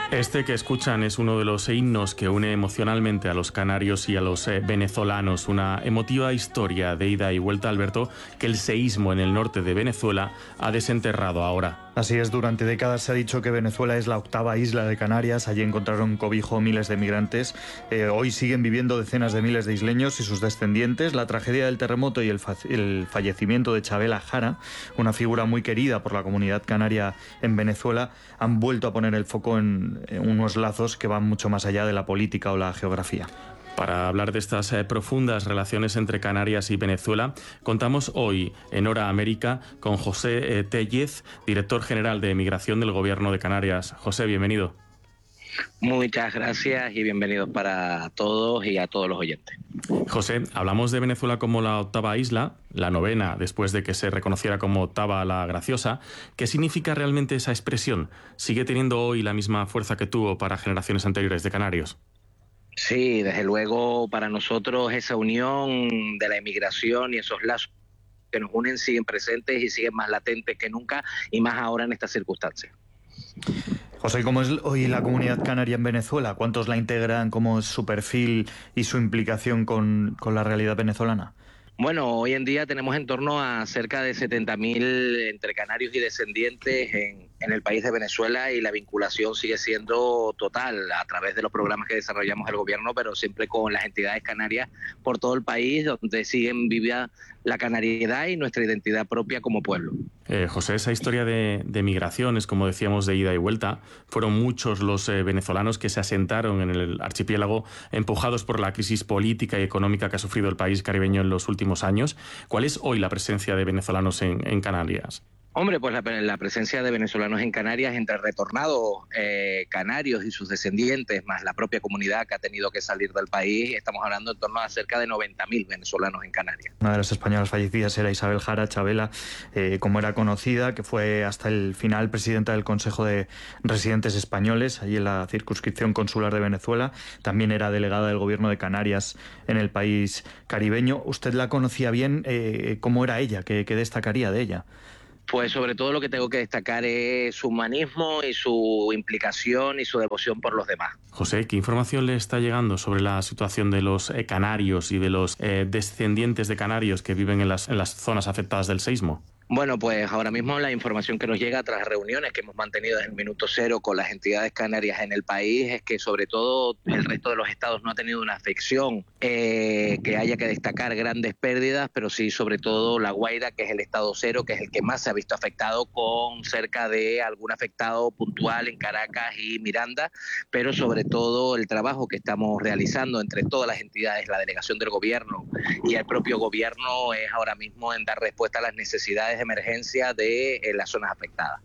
Este que escuchan es uno de los himnos que une emocionalmente a los canarios y a los venezolanos. Una emotiva historia de ida y vuelta, Alberto, que el seísmo en el norte de Venezuela ha desenterrado ahora. Así es, durante décadas se ha dicho que Venezuela es la octava isla de Canarias. Allí encontraron cobijo miles de migrantes. Hoy siguen viviendo decenas de miles de isleños y sus descendientes. La tragedia del terremoto y el fallecimiento de Chabela Jara, una figura muy querida por la comunidad canaria en Venezuela, han vuelto a poner el foco en unos lazos que van mucho más allá de la política o la geografía. Para hablar de estas profundas relaciones entre Canarias y Venezuela, contamos hoy en Hora América con José Tellez, director general de Migración del Gobierno de Canarias. José, bienvenido. Muchas gracias y bienvenidos para todos y a todos los oyentes. José, hablamos de Venezuela como la octava isla, la novena después de que se reconociera como octava la graciosa. ¿Qué significa realmente esa expresión? ¿Sigue teniendo hoy la misma fuerza que tuvo para generaciones anteriores de canarios? Sí, desde luego para nosotros esa unión de la emigración y esos lazos que nos unen siguen presentes y siguen más latentes que nunca y más ahora en estas circunstancias. José, ¿cómo es hoy la comunidad canaria en Venezuela? ¿Cuántos la integran? ¿Cómo es su perfil y su implicación con la realidad venezolana? Bueno, hoy en día tenemos en torno a cerca de 70.000 entre canarios y descendientes en el país de Venezuela y la vinculación sigue siendo total a través de los programas que desarrollamos el gobierno, pero siempre con las entidades canarias por todo el país, donde siguen viva la canariedad y nuestra identidad propia como pueblo. José, esa historia de migraciones, como decíamos, de ida y vuelta, fueron muchos los venezolanos que se asentaron en el archipiélago empujados por la crisis política y económica que ha sufrido el país caribeño en los últimos años. ¿Cuál es hoy la presencia de venezolanos en Canarias? Hombre, pues la presencia de venezolanos en Canarias, entre retornados canarios y sus descendientes, más la propia comunidad que ha tenido que salir del país, estamos hablando en torno a cerca de 90.000 venezolanos en Canarias. Una de las españolas fallecidas era Isabel Jara, Chabela, como era conocida, que fue hasta el final presidenta del Consejo de Residentes Españoles, allí en la circunscripción consular de Venezuela. También era delegada del Gobierno de Canarias en el país caribeño. ¿Usted la conocía bien? ¿Cómo era ella? ¿Qué destacaría de ella? Pues sobre todo lo que tengo que destacar es su humanismo y su implicación y su devoción por los demás. José, ¿qué información le está llegando sobre la situación de los canarios y de los descendientes de canarios que viven en las zonas afectadas del seísmo? Bueno, pues ahora mismo la información que nos llega tras reuniones que hemos mantenido desde el minuto cero con las entidades canarias en el país es que sobre todo el resto de los estados no ha tenido una afección que haya que destacar grandes pérdidas, pero sí sobre todo La Guaira, que es el estado cero, que es el que más se ha visto afectado, con cerca de algún afectado puntual en Caracas y Miranda, pero sobre todo el trabajo que estamos realizando entre todas las entidades, la delegación del gobierno y el propio gobierno es ahora mismo en dar respuesta a las necesidades de emergencia de las zonas afectadas.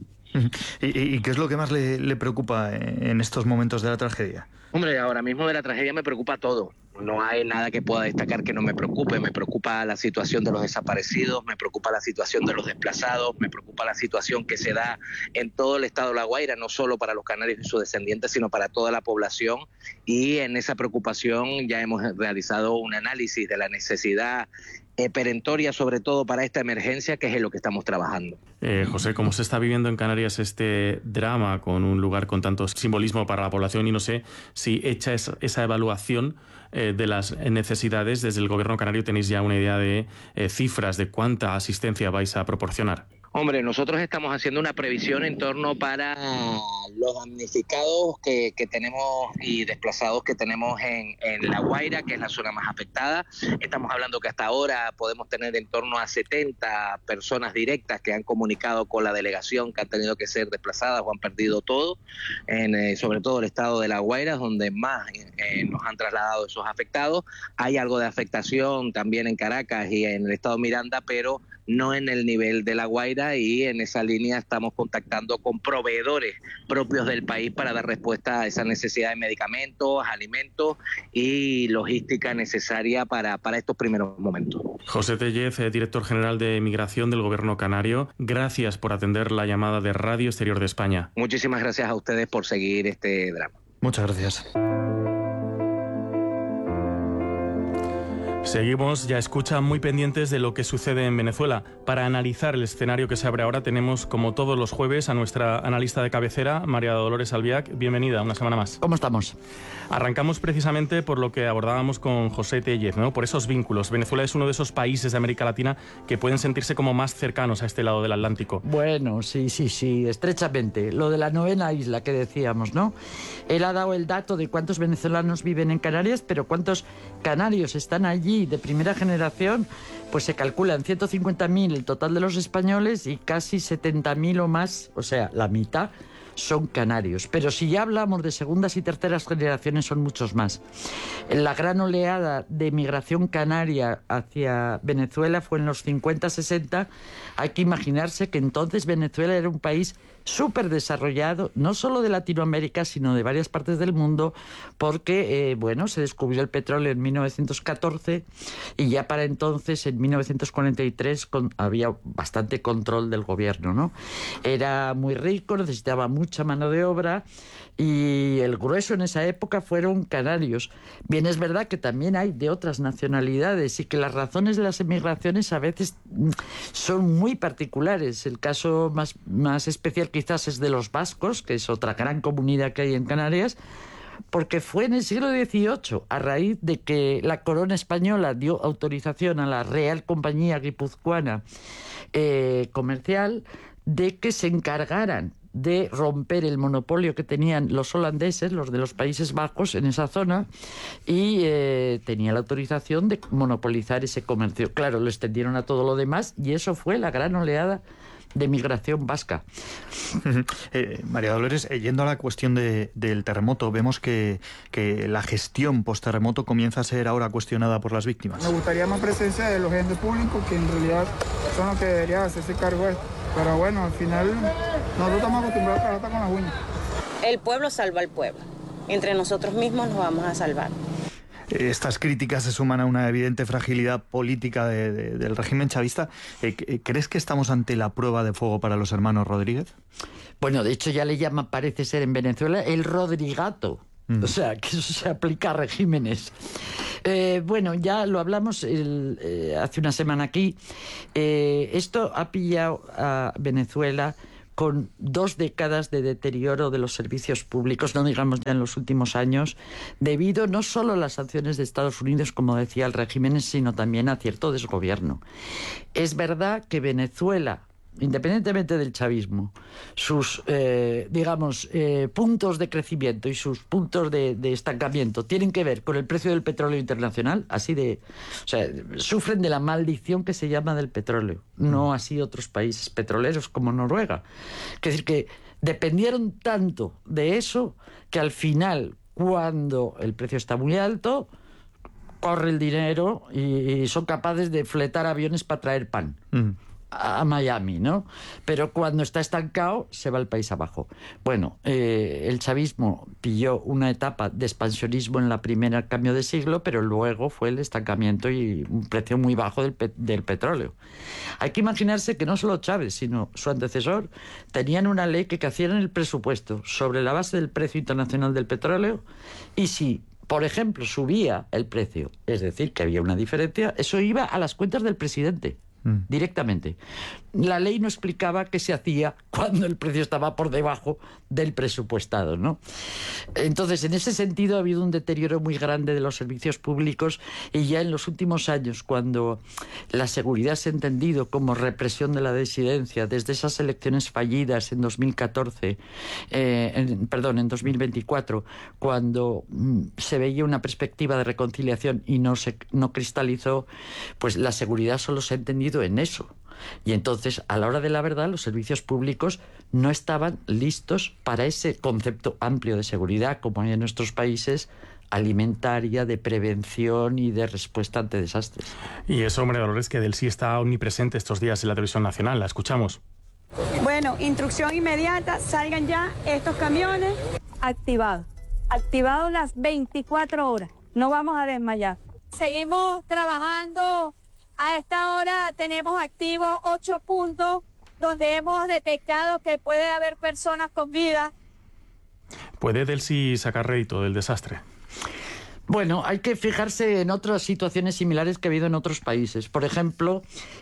¿Y qué es lo que más le preocupa en estos momentos de la tragedia? Hombre, ahora mismo de la tragedia me preocupa todo. No hay nada que pueda destacar que no me preocupe. Me preocupa la situación de los desaparecidos, me preocupa la situación de los desplazados, me preocupa la situación que se da en todo el estado de La Guaira, no solo para los canarios y sus descendientes, sino para toda la población. Y en esa preocupación ya hemos realizado un análisis de la necesidad perentoria, sobre todo para esta emergencia, que es en lo que estamos trabajando. José, ¿cómo se está viviendo en Canarias este drama con un lugar con tanto simbolismo para la población? Y no sé si hecha esa evaluación de las necesidades, desde el gobierno canario tenéis ya una idea de cifras de cuánta asistencia vais a proporcionar. Hombre, nosotros estamos haciendo una previsión en torno para los damnificados que tenemos y desplazados que tenemos en La Guaira, que es la zona más afectada. Estamos hablando que hasta ahora podemos tener en torno a 70 personas directas que han comunicado con la delegación que han tenido que ser desplazadas o han perdido todo, sobre todo el estado de La Guaira, donde más nos han trasladado esos afectados. Hay algo de afectación también en Caracas y en el estado de Miranda, pero no en el nivel de La Guaira, y en esa línea estamos contactando con proveedores propios del país para dar respuesta a esa necesidad de medicamentos, alimentos y logística necesaria para estos primeros momentos. José Tellez, director general de Migración del Gobierno canario, gracias por atender la llamada de Radio Exterior de España. Muchísimas gracias a ustedes por seguir este drama. Muchas gracias. Seguimos, ya escucha, muy pendientes de lo que sucede en Venezuela. Para analizar el escenario que se abre ahora tenemos, como todos los jueves, a nuestra analista de cabecera, María Dolores Albiac. Bienvenida, una semana más. ¿Cómo estamos? Arrancamos precisamente por lo que abordábamos con José Tellez, ¿no? Por esos vínculos. Venezuela es uno de esos países de América Latina que pueden sentirse como más cercanos a este lado del Atlántico. Bueno, sí, estrechamente. Lo de la novena isla que decíamos, ¿no? Él ha dado el dato de cuántos venezolanos viven en Canarias, pero cuántos canarios están allí de primera generación, pues se calculan 150.000 el total de los españoles y casi 70.000 o más, o sea, la mitad, son canarios. Pero si ya hablamos de segundas y terceras generaciones, son muchos más. La gran oleada de migración canaria hacia Venezuela fue en los 50-60. Hay que imaginarse que entonces Venezuela era un país súper desarrollado, no solo de Latinoamérica, sino de varias partes del mundo, porque, se descubrió el petróleo en 1914 y ya para entonces, en 1943, había bastante control del gobierno, ¿no? Era muy rico, necesitaba mucha mano de obra y el grueso en esa época fueron canarios. Bien, es verdad que también hay de otras nacionalidades y que las razones de las emigraciones a veces son muy particulares. El caso más especial quizás es de los vascos, que es otra gran comunidad que hay en Canarias, porque fue en el siglo XVIII, a raíz de que la corona española dio autorización a la Real Compañía Guipuzcoana Comercial de que se encargaran de romper el monopolio que tenían los holandeses, los de los Países Bajos, en esa zona, y tenía la autorización de monopolizar ese comercio. Claro, lo extendieron a todo lo demás y eso fue la gran oleada de migración vasca. María Dolores, yendo a la cuestión del terremoto, vemos que la gestión post-terremoto comienza a ser ahora cuestionada por las víctimas. Me gustaría más presencia de los entes públicos, que en realidad son los que deberían hacerse cargo de esto. Pero bueno, al final nosotros estamos acostumbrados a trabajar con las uñas. El pueblo salva al pueblo. Entre nosotros mismos nos vamos a salvar. Estas críticas se suman a una evidente fragilidad política del régimen chavista. ¿Crees que estamos ante la prueba de fuego para los hermanos Rodríguez? Bueno, de hecho ya le llaman, parece ser en Venezuela, el Rodrigato. O sea, que eso se aplica a regímenes. Ya lo hablamos hace una semana aquí. Esto ha pillado a Venezuela con 2 décadas de deterioro de los servicios públicos, no digamos ya en los últimos años, debido no solo a las sanciones de Estados Unidos, como decía el régimen, sino también a cierto desgobierno. Es verdad que Venezuela, independientemente del chavismo, sus puntos de crecimiento y sus puntos de estancamiento tienen que ver con el precio del petróleo internacional, sufren de la maldición que se llama del petróleo, no así otros países petroleros como Noruega. Es decir, que dependieron tanto de eso que al final, cuando el precio está muy alto, corre el dinero y son capaces de fletar aviones para traer pan a Miami, ¿no? Pero cuando está estancado se va el país abajo. Bueno, el chavismo pilló una etapa de expansionismo en la primera cambio de siglo, pero luego fue el estancamiento y un precio muy bajo del petróleo. Hay que imaginarse que no solo Chávez, sino su antecesor, tenían una ley que hacían el presupuesto sobre la base del precio internacional del petróleo, y si, por ejemplo, subía el precio, es decir, que había una diferencia, eso iba a las cuentas del presidente. Directamente. La ley no explicaba qué se hacía cuando el precio estaba por debajo del presupuestado, ¿no? Entonces, en ese sentido ha habido un deterioro muy grande de los servicios públicos, y ya en los últimos años, cuando la seguridad se ha entendido como represión de la disidencia, desde esas elecciones fallidas en 2014, en 2024, cuando se veía una perspectiva de reconciliación y no cristalizó, pues la seguridad solo se ha entendido en eso. Y entonces, a la hora de la verdad, los servicios públicos no estaban listos para ese concepto amplio de seguridad, como hay en nuestros países, alimentaria, de prevención y de respuesta ante desastres. Y eso, María Dolores, que del sí está omnipresente estos días en la televisión nacional. La escuchamos. Bueno, instrucción inmediata, salgan ya estos camiones. Activados las 24 horas, no vamos a desmayar. Seguimos trabajando. A esta hora tenemos activos 8 puntos donde hemos detectado que puede haber personas con vida. ¿Puede Delcy sacar rédito del desastre? Bueno, hay que fijarse en otras situaciones similares que ha habido en otros países. Por ejemplo,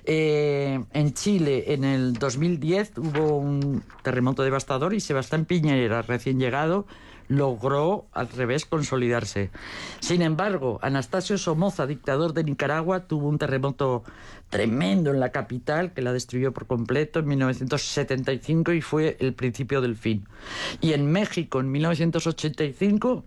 en Chile en el 2010 hubo un terremoto devastador y Sebastián Piñera, recién llegado, logró al revés consolidarse. Sin embargo, Anastasio Somoza, dictador de Nicaragua, tuvo un terremoto tremendo en la capital que la destruyó por completo en 1975 y fue el principio del fin. Y en México, en 1985,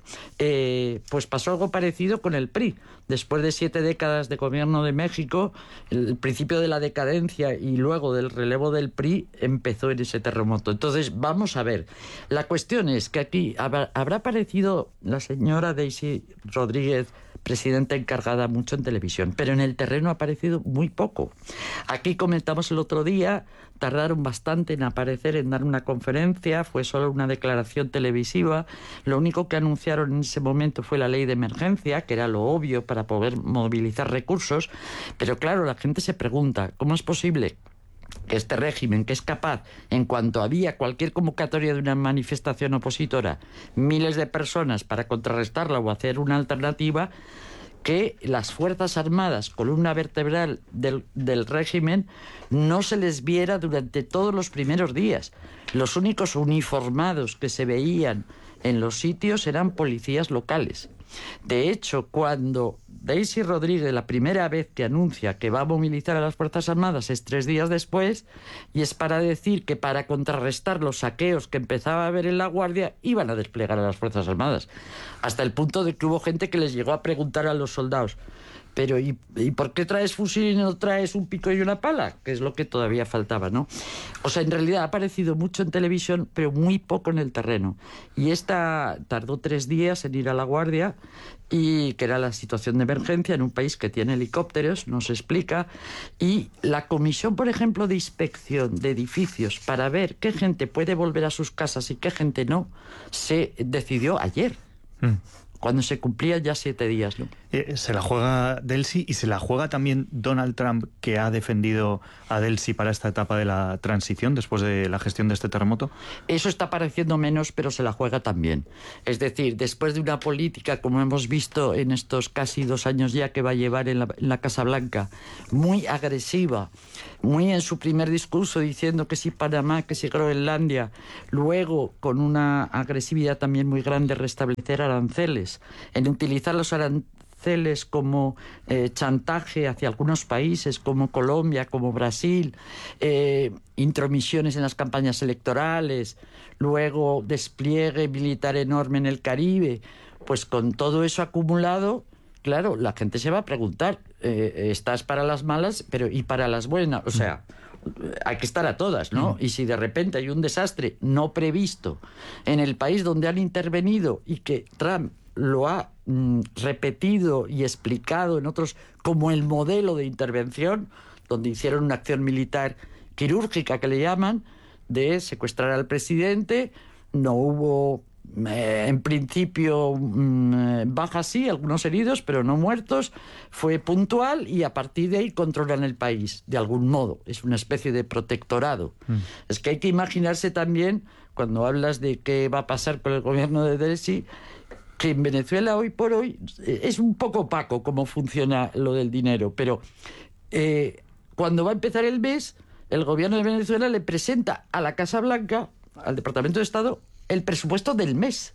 pues pasó algo parecido con el PRI. Después de 7 décadas de gobierno de México, el principio de la decadencia y luego del relevo del PRI empezó en ese terremoto. Entonces, vamos a ver. La cuestión es que aquí habrá aparecido la señora Delcy Rodríguez, presidenta encargada, mucho en televisión, pero en el terreno ha aparecido muy poco. Aquí comentamos el otro día, tardaron bastante en aparecer, en dar una conferencia, fue solo una declaración televisiva. Lo único que anunciaron en ese momento fue la ley de emergencia, que era lo obvio para poder movilizar recursos, pero claro, la gente se pregunta, ¿cómo es posible que este régimen, que es capaz, en cuanto había cualquier convocatoria de una manifestación opositora, miles de personas para contrarrestarla o hacer una alternativa, que las Fuerzas Armadas, columna vertebral del régimen, no se les viera durante todos los primeros días? Los únicos uniformados que se veían en los sitios eran policías locales. De hecho, cuando Delcy Rodríguez, la primera vez que anuncia que va a movilizar a las Fuerzas Armadas, es 3 días después, y es para decir que para contrarrestar los saqueos que empezaba a haber en La Guardia, iban a desplegar a las Fuerzas Armadas. Hasta el punto de que hubo gente que les llegó a preguntar a los soldados, pero ¿y por qué traes fusil y no traes un pico y una pala? Que es lo que todavía faltaba, ¿no? O sea, en realidad ha aparecido mucho en televisión, pero muy poco en el terreno. Y esta tardó 3 días en ir a La Guardia, y que era la situación de emergencia en un país que tiene helicópteros, nos explica. Y la comisión, por ejemplo, de inspección de edificios para ver qué gente puede volver a sus casas y qué gente no, se decidió ayer. Cuando se cumplían ya 7 días, ¿no? Se la juega Delcy y se la juega también Donald Trump, que ha defendido a Delcy para esta etapa de la transición después de la gestión de este terremoto. Eso está pareciendo menos, pero se la juega también. Es decir, después de una política, como hemos visto en estos casi 2 años ya que va a llevar en la Casa Blanca, muy agresiva, muy en su primer discurso diciendo que si Panamá, que si Groenlandia, luego con una agresividad también muy grande restablecer aranceles, en utilizar los aranceles como chantaje hacia algunos países como Colombia, como Brasil, intromisiones en las campañas electorales, luego despliegue militar enorme en el Caribe. Pues con todo eso acumulado, claro, la gente se va a preguntar, estás para las malas, pero ¿y para las buenas? O sea, hay que estar a todas, ¿no? Y si de repente hay un desastre no previsto en el país donde han intervenido y que Trump lo ha repetido y explicado en otros como el modelo de intervención, donde hicieron una acción militar quirúrgica que le llaman, de secuestrar al presidente, no hubo en principio bajas, sí, algunos heridos, pero no muertos, fue puntual y a partir de ahí controlan el país, de algún modo, es una especie de protectorado. Es que hay que imaginarse también, cuando hablas de qué va a pasar con el gobierno de Delcy, que en Venezuela hoy por hoy es un poco opaco cómo funciona lo del dinero, pero cuando va a empezar el mes, el gobierno de Venezuela le presenta a la Casa Blanca, al Departamento de Estado, el presupuesto del mes.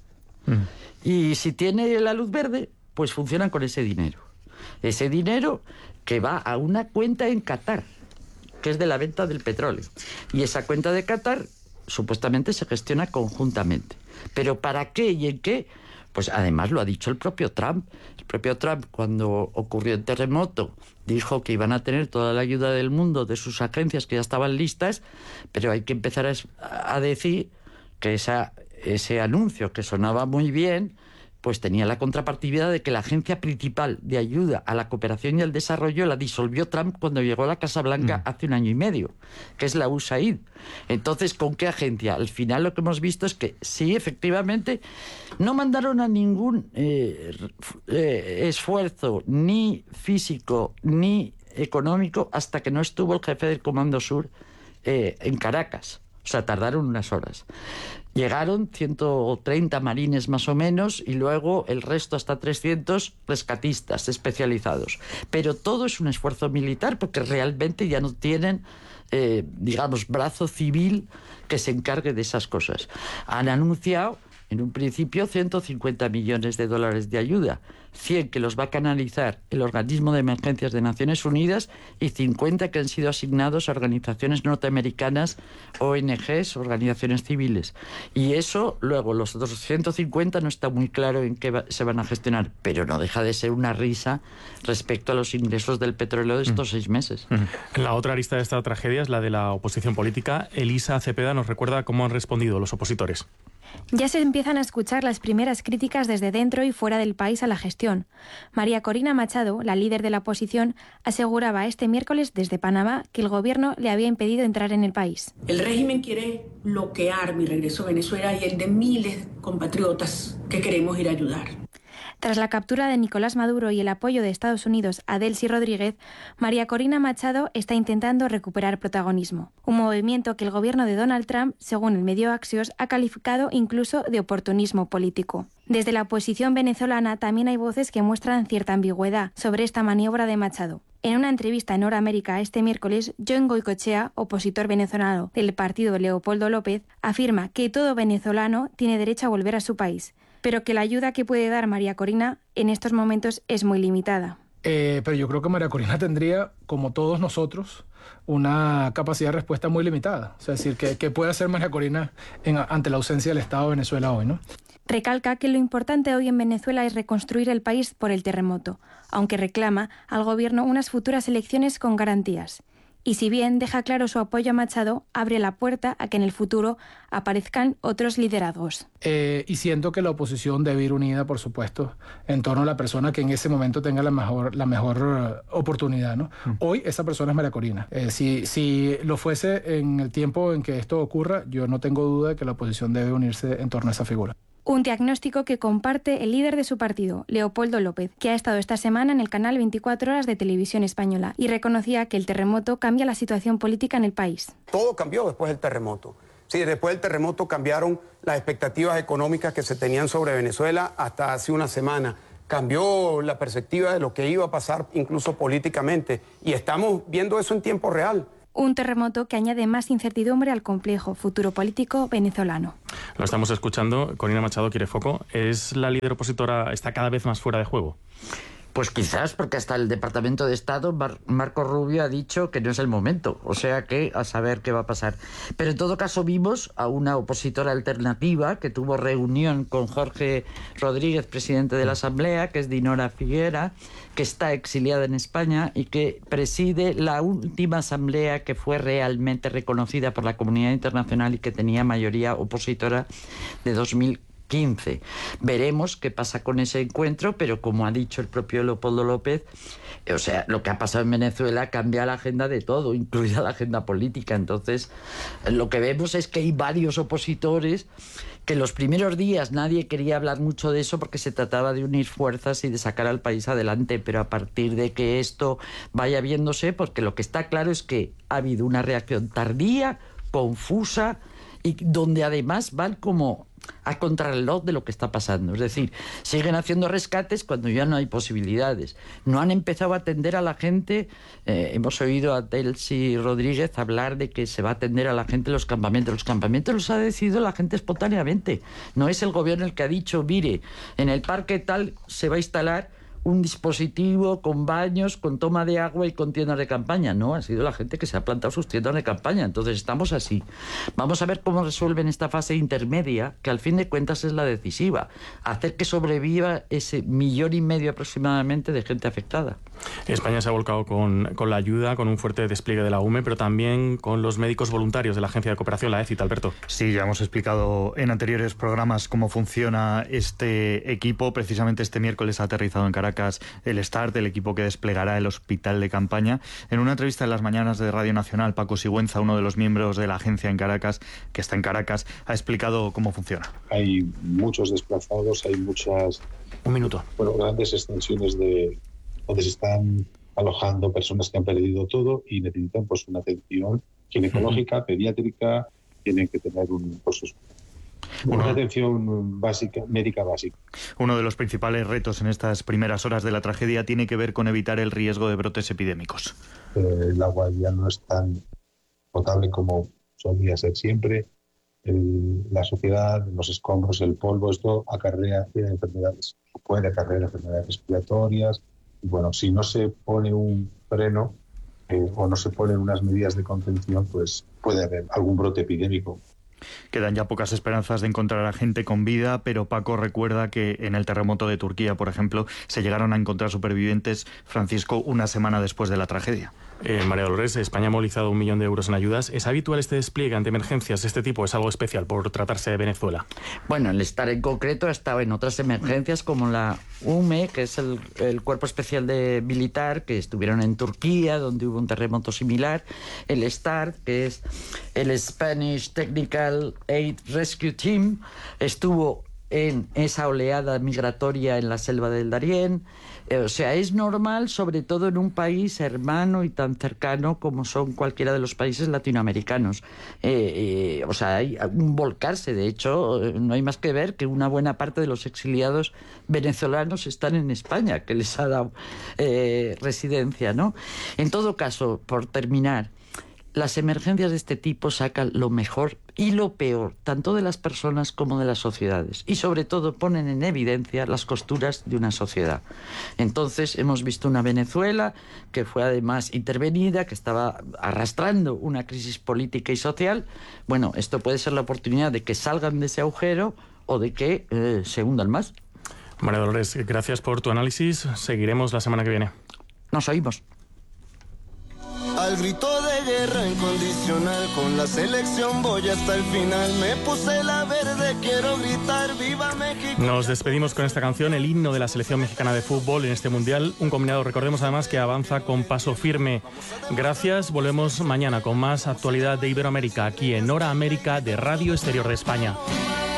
Y si tiene la luz verde, pues funcionan con ese dinero. Ese dinero que va a una cuenta en Qatar, que es de la venta del petróleo. Y esa cuenta de Qatar supuestamente se gestiona conjuntamente. ¿Pero para qué y en qué? Pues además lo ha dicho el propio Trump. El propio Trump, cuando ocurrió el terremoto, dijo que iban a tener toda la ayuda del mundo de sus agencias que ya estaban listas, pero hay que empezar a decir que ese anuncio, que sonaba muy bien, pues tenía la contrapartida de que la agencia principal de ayuda a la cooperación y al desarrollo la disolvió Trump cuando llegó a la Casa Blanca hace 1 año y medio, que es la USAID. Entonces, ¿con qué agencia? Al final lo que hemos visto es que sí, efectivamente, no mandaron a ningún esfuerzo, ni físico, ni económico, hasta que no estuvo el jefe del Comando Sur en Caracas. O sea, tardaron unas horas. Llegaron 130 marines más o menos y luego el resto, hasta 300 rescatistas especializados. Pero todo es un esfuerzo militar porque realmente ya no tienen, digamos, brazo civil que se encargue de esas cosas. Han anunciado en un principio 150 millones de dólares de ayuda, 100 que los va a canalizar el Organismo de Emergencias de Naciones Unidas y 50 que han sido asignados a organizaciones norteamericanas, ONGs, organizaciones civiles. Y eso, luego, los otros 150 no está muy claro en qué se van a gestionar, pero no deja de ser una risa respecto a los ingresos del petróleo de estos 6 meses. La otra arista de esta tragedia es la de la oposición política. Elisa Cepeda nos recuerda cómo han respondido los opositores. Ya se empiezan a escuchar las primeras críticas desde dentro y fuera del país a la gestión. María Corina Machado, la líder de la oposición, aseguraba este miércoles desde Panamá que el gobierno le había impedido entrar en el país. El régimen quiere bloquear mi regreso a Venezuela y el de miles de compatriotas que queremos ir a ayudar. Tras la captura de Nicolás Maduro y el apoyo de Estados Unidos a Delcy Rodríguez, María Corina Machado está intentando recuperar protagonismo. Un movimiento que el gobierno de Donald Trump, según el medio Axios, ha calificado incluso de oportunismo político. Desde la oposición venezolana también hay voces que muestran cierta ambigüedad sobre esta maniobra de Machado. En una entrevista en Hora América este miércoles, John Goicoechea, opositor venezolano del partido Leopoldo López, afirma que todo venezolano tiene derecho a volver a su país, pero que la ayuda que puede dar María Corina en estos momentos es muy limitada. Pero yo creo que María Corina tendría, como todos nosotros, una capacidad de respuesta muy limitada. O sea, es decir, ¿qué puede hacer María Corina ante la ausencia del Estado de Venezuela hoy, ¿no? Recalca que lo importante hoy en Venezuela es reconstruir el país por el terremoto, aunque reclama al gobierno unas futuras elecciones con garantías. Y si bien deja claro su apoyo a Machado, abre la puerta a que en el futuro aparezcan otros liderazgos. Y siento que la oposición debe ir unida, por supuesto, en torno a la persona que en ese momento tenga la mejor oportunidad, ¿no? Hoy esa persona es María Corina. Si lo fuese en el tiempo en que esto ocurra, yo no tengo duda de que la oposición debe unirse en torno a esa figura. Un diagnóstico que comparte el líder de su partido, Leopoldo López, que ha estado esta semana en el canal 24 Horas de Televisión Española y reconocía que el terremoto cambia la situación política en el país. Todo cambió después del terremoto. Sí, después del terremoto cambiaron las expectativas económicas que se tenían sobre Venezuela hasta hace una semana. Cambió la perspectiva de lo que iba a pasar incluso políticamente y estamos viendo eso en tiempo real. Un terremoto que añade más incertidumbre al complejo futuro político venezolano. Lo estamos escuchando. Corina Machado quiere foco. ¿Es la líder opositora, está cada vez más fuera de juego? Pues quizás, porque hasta el Departamento de Estado, Marco Rubio, ha dicho que no es el momento. O sea que a saber qué va a pasar. Pero en todo caso vimos a una opositora alternativa que tuvo reunión con Jorge Rodríguez, presidente de la Asamblea, que es Dinora Figuera, que está exiliada en España y que preside la última asamblea que fue realmente reconocida por la comunidad internacional y que tenía mayoría opositora de 2015. Veremos qué pasa con ese encuentro, pero como ha dicho el propio Leopoldo López, o sea, lo que ha pasado en Venezuela cambia la agenda de todo, incluida la agenda política. Entonces, lo que vemos es que hay varios opositores que en los primeros días nadie quería hablar mucho de eso porque se trataba de unir fuerzas y de sacar al país adelante, pero a partir de que esto vaya viéndose, porque lo que está claro es que ha habido una reacción tardía, confusa, y donde además van como a contrarreloj de lo que está pasando. Es decir, siguen haciendo rescates cuando ya no hay posibilidades. No han empezado a atender a la gente. Hemos oído a Delcy Rodríguez hablar de que se va a atender a la gente en los campamentos. Los campamentos los ha decidido la gente espontáneamente. No es el gobierno el que ha dicho, mire, en el parque tal se va a instalar un dispositivo con baños, con toma de agua y con tiendas de campaña. No, ha sido la gente que se ha plantado sus tiendas de campaña. Entonces estamos así. Vamos a ver cómo resuelven esta fase intermedia, que al fin de cuentas es la decisiva. Hacer que sobreviva ese 1,5 millones aproximadamente de gente afectada. España se ha volcado con la ayuda, con un fuerte despliegue de la UME, pero también con los médicos voluntarios de la Agencia de Cooperación, la ECIT, Alberto. Sí, ya hemos explicado en anteriores programas cómo funciona este equipo. Precisamente este miércoles ha aterrizado en Caracas el START, el equipo que desplegará el hospital de campaña. En una entrevista en las mañanas de Radio Nacional, Paco Sigüenza, uno de los miembros de la agencia en Caracas, que está en Caracas, ha explicado cómo funciona. Hay muchos desplazados, hay muchas... grandes extensiones de donde se están alojando personas que han perdido todo y necesitan pues una atención ginecológica, pediátrica, tienen que tener una atención básica, médica básica. Uno de los principales retos en estas primeras horas de la tragedia tiene que ver con evitar el riesgo de brotes epidémicos. El agua ya no es tan potable como solía ser siempre. La sociedad, los escombros, el polvo, esto acarrea enfermedades, puede acarrear enfermedades respiratorias. Y bueno, si no se pone un freno o no se ponen unas medidas de contención, pues puede haber algún brote epidémico. Quedan ya pocas esperanzas de encontrar a gente con vida, pero Paco recuerda que en el terremoto de Turquía, por ejemplo, se llegaron a encontrar supervivientes, Francisco, una semana después de la tragedia. María Dolores, España ha movilizado 1 millón de euros en ayudas. ¿Es habitual este despliegue ante emergencias de este tipo? ¿Es algo especial por tratarse de Venezuela? Bueno, el STAR en concreto ha estado en otras emergencias como la UME, que es el Cuerpo Especial de Militar, que estuvieron en Turquía, donde hubo un terremoto similar. El STAR, que es el Spanish Technical Aid Rescue Team, estuvo en esa oleada migratoria en la selva del Darién. O sea, es normal, sobre todo en un país hermano y tan cercano como son cualquiera de los países latinoamericanos. O sea, hay un volcarse. De hecho, no hay más que ver que una buena parte de los exiliados venezolanos están en España, que les ha dado residencia, ¿no? En todo caso, por terminar, las emergencias de este tipo sacan lo mejor y lo peor, tanto de las personas como de las sociedades. Y sobre todo ponen en evidencia las costuras de una sociedad. Entonces hemos visto una Venezuela que fue además intervenida, que estaba arrastrando una crisis política y social. Bueno, esto puede ser la oportunidad de que salgan de ese agujero o de que se hundan más. María Dolores, gracias por tu análisis. Seguiremos la semana que viene. Nos oímos. Al grito de guerra incondicional, con la selección voy hasta el final. Me puse la verde, quiero gritar ¡Viva México! Nos despedimos con esta canción, el himno de la selección mexicana de fútbol en este mundial. Un combinado, recordemos además, que avanza con paso firme. Gracias, volvemos mañana con más actualidad de Iberoamérica, aquí en Hora América de Radio Exterior de España.